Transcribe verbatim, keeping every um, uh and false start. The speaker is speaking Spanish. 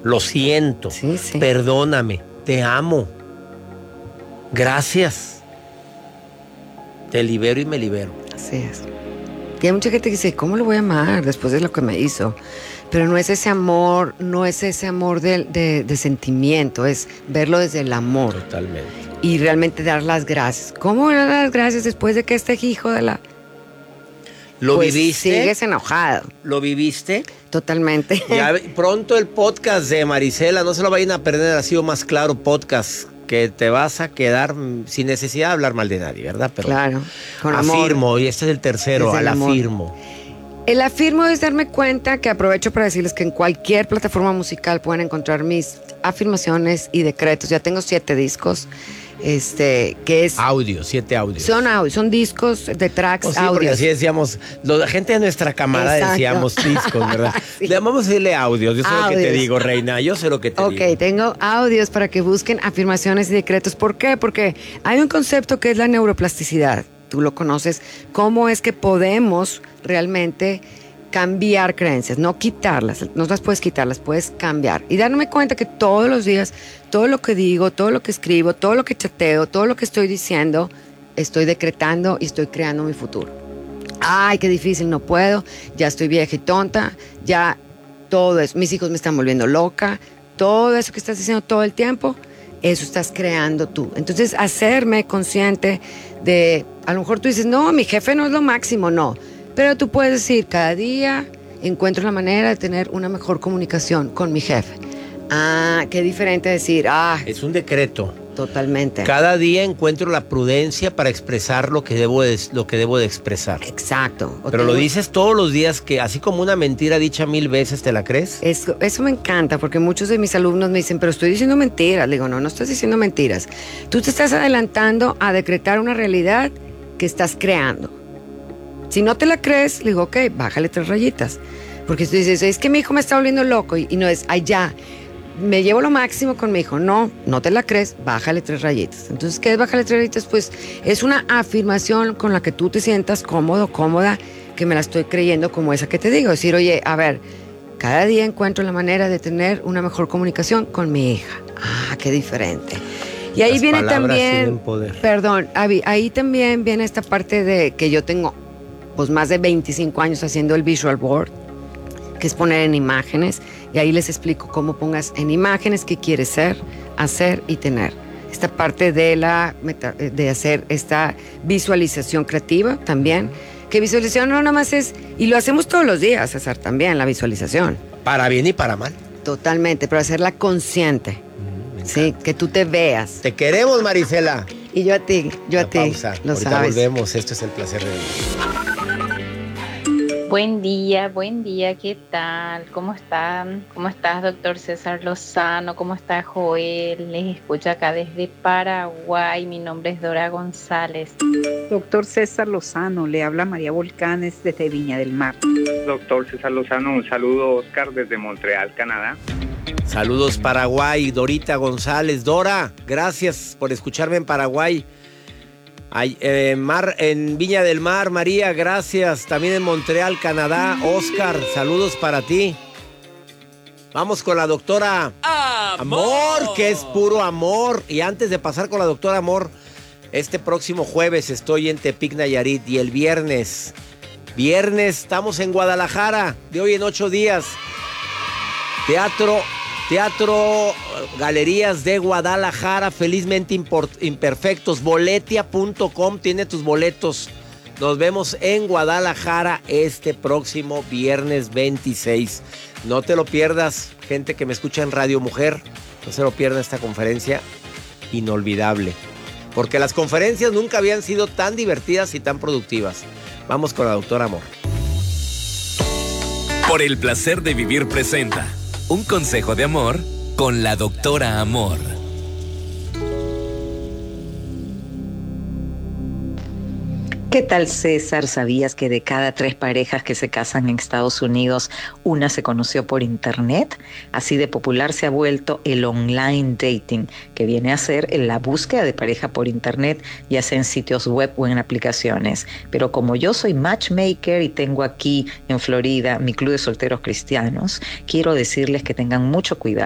lo siento, Sí, sí. perdóname, te amo, gracias, te libero y me libero. Así es. Y hay mucha gente que dice, ¿cómo lo voy a amar después de lo que me hizo? Pero no es ese amor, no es ese amor de, de, de sentimiento, es verlo desde el amor. Totalmente. Y realmente dar las gracias. ¿Cómo dar las gracias después de que este hijo de la... ¿Lo pues viviste? sigues enojado. ¿Lo viviste? Totalmente. Ya pronto el podcast de Marisela, no se lo vayan a perder, ha sido más claro podcast, que te vas a quedar sin necesidad de hablar mal de nadie, ¿verdad? Pero claro, con amor. afirmo, y este es el tercero, Desde el al amor. afirmo. El afirmo es darme cuenta que aprovecho para decirles que en cualquier plataforma musical pueden encontrar mis afirmaciones y decretos. Ya tengo siete discos, este, que es... Audio, siete audios. Son audios, son discos de tracks, Oh, sí, porque audios. así decíamos, la gente de nuestra camada Exacto. decíamos discos, ¿verdad? Sí. Le vamos a decirle audios, yo sé lo que te Audios. digo, reina, yo sé lo que te Ok, digo. tengo audios para que busquen afirmaciones y decretos. ¿Por qué? Porque hay un concepto que es la neuroplasticidad. Tú lo conoces. ¿Cómo es que podemos realmente cambiar creencias? No quitarlas, no las puedes quitar, las puedes cambiar. Y darme cuenta que todos los días, todo lo que digo, todo lo que escribo, todo lo que chateo, todo lo que estoy diciendo, estoy decretando y estoy creando mi futuro. Ay, qué difícil, no puedo, ya estoy vieja y tonta, ya todo eso, mis hijos me están volviendo loca, todo eso que estás diciendo todo el tiempo, eso estás creando tú. Entonces, hacerme consciente de, a lo mejor tú dices, no, mi jefe no es lo máximo, no. Pero tú puedes decir, cada día encuentro la manera de tener una mejor comunicación con mi jefe. Ah, qué diferente decir, ah, Es un decreto. totalmente. Cada día encuentro la prudencia para expresar lo que debo de, lo que debo de expresar. Exacto. O Pero lo tengo- dices todos los días, que así como una mentira dicha mil veces, ¿te la crees? Eso, eso me encanta porque muchos de mis alumnos me dicen, pero estoy diciendo mentiras. Le digo, no, no estás diciendo mentiras. Tú te estás adelantando a decretar una realidad que estás creando. Si no te la crees, le digo, ok, bájale tres rayitas. Porque tú dices, es que mi hijo me está volviendo loco y, y no es, ay, ya, me llevo lo máximo con mi hijo. No, no te la crees, bájale tres rayitas. Entonces, ¿qué es bájale tres rayitas? Pues es una afirmación con la que tú te sientas cómodo, cómoda, que me la estoy creyendo como esa que te digo. Decir, oye, a ver, cada día encuentro la manera de tener una mejor comunicación con mi hija. Ah, qué diferente. Y ahí Las viene palabras también, tienen poder. perdón, Abby, ahí también viene esta parte de que yo tengo pues más de veinticinco años haciendo el visual board, que es poner en imágenes, y ahí les explico cómo pongas en imágenes qué quieres ser, hacer y tener. Esta parte de la meta- de hacer esta visualización creativa también, que visualización no nada más es, y lo hacemos todos los días, César, también la visualización, Para bien y para mal. totalmente, pero hacerla consciente, Me sí, que tú te veas. Te queremos, Marisela. Y yo a ti, yo Una a ti, pausa. lo Ahorita sabes. volvemos. Esto es El Placer de Vivir. Buen día, buen día, ¿qué tal? ¿Cómo están? ¿Cómo estás, doctor César Lozano? ¿Cómo está Joel? Les escucho acá desde Paraguay. Mi nombre es Dora González. Doctor César Lozano, le habla María Volcanes desde Viña del Mar. Doctor César Lozano, un saludo, Oscar, desde Montreal, Canadá. Saludos, Paraguay. Dorita González. Dora, gracias por escucharme en Paraguay. Ay, eh, Mar, en Viña del Mar, María, gracias. También en Montreal, Canadá. Oscar, saludos para ti. Vamos con la doctora Amor. Amor, que es puro amor. Y antes de pasar con la doctora Amor, este próximo jueves estoy en Tepic, Nayarit. Y el viernes, viernes estamos en Guadalajara, de hoy en ocho días. Teatro... Teatro Galerías de Guadalajara, felizmente import, imperfectos. Boletia punto com tiene tus boletos. Nos vemos en Guadalajara este próximo viernes veintiséis. No te lo pierdas, gente que me escucha en Radio Mujer. No se lo pierdan esta conferencia inolvidable. Porque las conferencias nunca habían sido tan divertidas y tan productivas. Vamos con la doctora Amor. Por el placer de vivir presenta un consejo de amor con la doctora Amor. ¿Qué tal, César? ¿Sabías que de cada tres parejas que se casan en Estados Unidos, una se conoció por internet? Así de popular se ha vuelto el online dating, que viene a ser la búsqueda de pareja por internet, ya sea en sitios web o en aplicaciones. Pero como yo soy matchmaker y tengo aquí en Florida mi club de solteros cristianos, quiero decirles que tengan mucho cuidado.